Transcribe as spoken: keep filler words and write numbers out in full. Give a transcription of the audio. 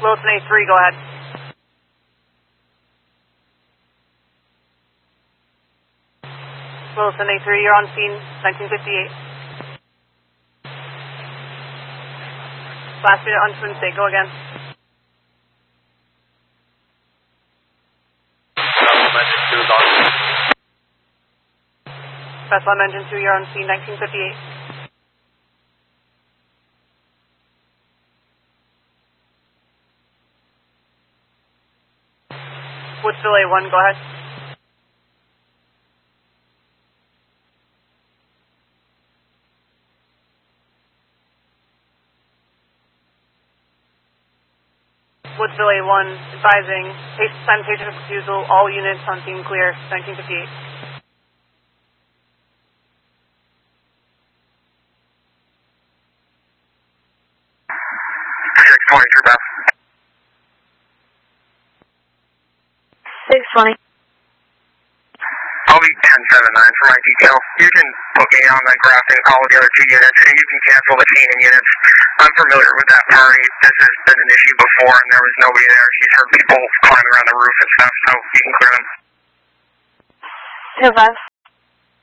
Wilson A three, go ahead. Wilson A three, you're on scene, nineteen fifty-eight. Last unit on Twin State, go again. Bethlehem Engine two, you're on scene, nineteen fifty-eight. Woodsville A one, go ahead. Woodsville A one, advising, simultaneous refusal, all units on scene clear, nineteen fifty-eight. six twenty-three, Beth. six twenty. I'll be ten seven nine for my detail. You can put me on the graph and call the other two units, and you can cancel the chain in units. I'm familiar with that party. This has been an issue before, and there was nobody there. She's heard people climbing around the roof and stuff, so you can clear them. two five.